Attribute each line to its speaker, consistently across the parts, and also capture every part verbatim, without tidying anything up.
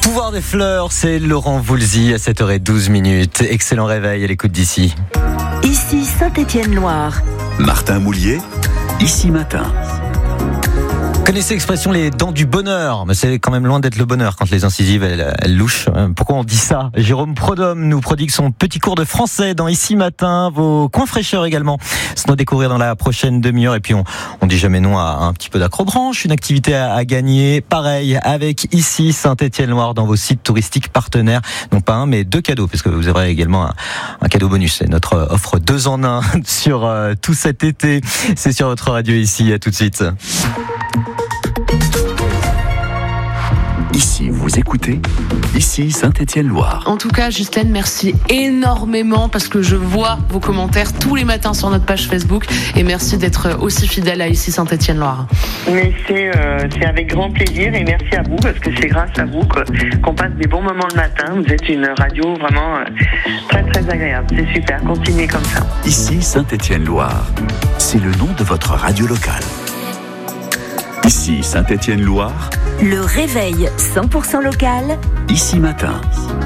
Speaker 1: Pouvoir des fleurs, c'est Laurent Voulzy à sept heures douze minutes. Excellent réveil à l'écoute d'ici.
Speaker 2: Ici Saint-Étienne-Loire.
Speaker 3: Martin Moulier, Ici Matin.
Speaker 1: Connaissez l'expression les dents du bonheur, mais c'est quand même loin d'être le bonheur quand les incisives elles, elles louchent. Pourquoi on dit ça ? Jérôme Prodhomme nous prodigue son petit cours de français dans Ici Matin, vos coins fraîcheurs également. C'est à découvrir dans la prochaine demi-heure. Et puis on, on dit jamais non à un petit peu d'acrobranche, une activité à, à gagner. Pareil avec Ici Saint-Étienne-Loire dans vos sites touristiques partenaires. Non pas un, mais deux cadeaux, parce que vous aurez également un, un cadeau bonus. C'est notre offre deux en un sur euh, tout cet été. C'est sur votre radio ici. À tout de suite.
Speaker 3: Ici, vous écoutez Ici Saint-Étienne-Loire.
Speaker 4: En tout cas, Justine, merci énormément parce que je vois vos commentaires tous les matins sur notre page Facebook et merci d'être aussi fidèle à Ici Saint-Étienne-Loire.
Speaker 5: Mais c'est, euh, c'est avec grand plaisir et merci à vous parce que c'est grâce à vous que, qu'on passe des bons moments le matin. Vous êtes une radio vraiment euh, très très agréable. C'est super, continuez comme ça.
Speaker 3: Ici Saint-Étienne-Loire, c'est le nom de votre radio locale. Ici Saint-Étienne-Loire,
Speaker 2: le réveil cent pour cent local.
Speaker 3: Ici Matin.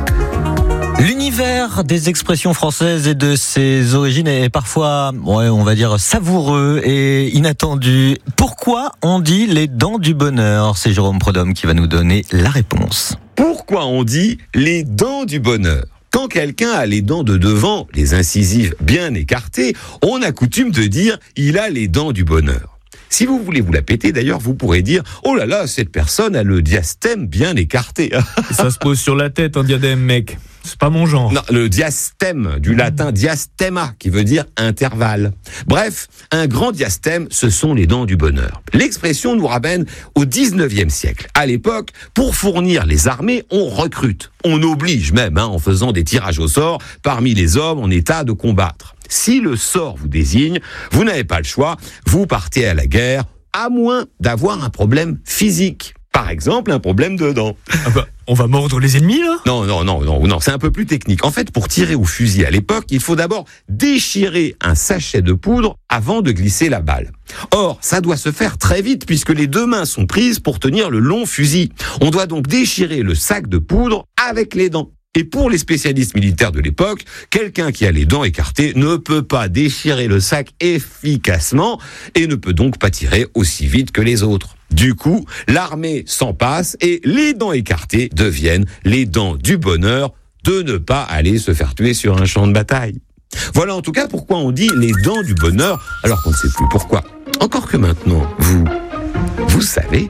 Speaker 1: L'univers des expressions françaises et de ses origines est parfois, ouais, on va dire, savoureux et inattendu. Pourquoi on dit les dents du bonheur ? C'est Jérôme Prodhomme qui va nous donner la réponse.
Speaker 6: Pourquoi on dit les dents du bonheur ? Quand quelqu'un a les dents de devant, les incisives bien écartées, on a coutume de dire « il a les dents du bonheur ». Si vous voulez vous la péter, d'ailleurs, vous pourrez dire « oh là là, cette personne a le diastème bien écarté ».
Speaker 7: Ça se pose sur la tête, un diadème, mec. C'est pas mon genre.
Speaker 6: Non, le diastème, du latin diastema, qui veut dire intervalle. Bref, un grand diastème, ce sont les dents du bonheur. L'expression nous ramène au dix-neuvième siècle. À l'époque, pour fournir les armées, on recrute. On oblige même, hein, en faisant des tirages au sort, parmi les hommes en état de combattre. Si le sort vous désigne, vous n'avez pas le choix, vous partez à la guerre, à moins d'avoir un problème physique. Par exemple, un problème de dents.
Speaker 7: Ah bah, on va mordre les ennemis, là ?
Speaker 6: Non, non, non, non, non, c'est un peu plus technique. En fait, pour tirer au fusil à l'époque, il faut d'abord déchirer un sachet de poudre avant de glisser la balle. Or, ça doit se faire très vite puisque les deux mains sont prises pour tenir le long fusil. On doit donc déchirer le sac de poudre avec les dents. Et pour les spécialistes militaires de l'époque, quelqu'un qui a les dents écartées ne peut pas déchirer le sac efficacement et ne peut donc pas tirer aussi vite que les autres. Du coup, l'armée s'en passe et les dents écartées deviennent les dents du bonheur de ne pas aller se faire tuer sur un champ de bataille. Voilà en tout cas pourquoi on dit les dents du bonheur alors qu'on ne sait plus pourquoi. Encore que maintenant, vous, vous savez...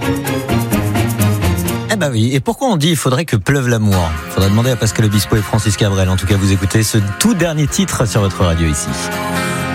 Speaker 1: Eh ben oui, et pourquoi on dit il faudrait que pleuve l'amour ? Faudrait demander à Pascal Obispo et Francis Cabrel. En tout cas, vous écoutez ce tout dernier titre sur votre radio ici.